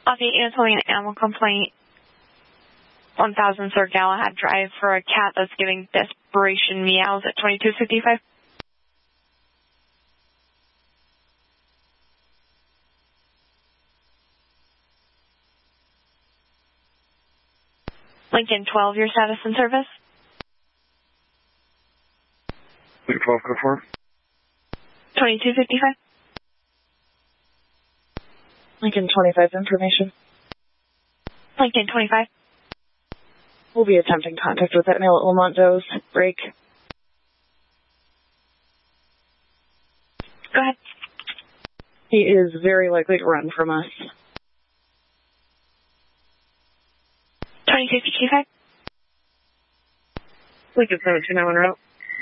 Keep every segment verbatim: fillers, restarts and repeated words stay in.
Update Anatolian Animal Complaint, one thousand Sir Galahad Drive for a cat that's giving desperation meows at twenty-two fifty-five. Lincoln twelve, your status and service? Lincoln twelve, confirm. twenty-two fifty-five. Lincoln twenty-five, information. Lincoln twenty-five. We'll be attempting contact with that male at Lamont Doe's. Break. Go ahead. He is very likely to run from us. twenty-two fifty-five. Lincoln seventeen, now en route.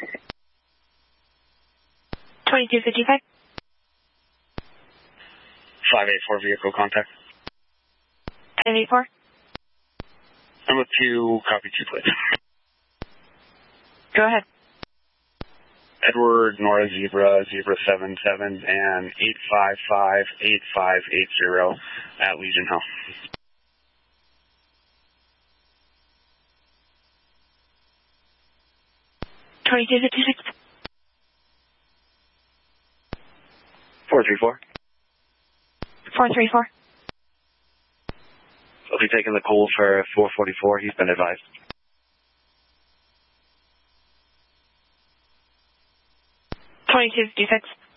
twenty-two fifty-five. five eight four, vehicle contact. five eight four. Number two, copy two, please. Go ahead. Edward, Nora, Zebra, Zebra seven seven, and eight five five, eight five eight zero at Legion Hill. twenty-two fifty-six. four three four. four three four. I'll be taking the call for four forty-four. He's been advised. twenty-two fifty-six.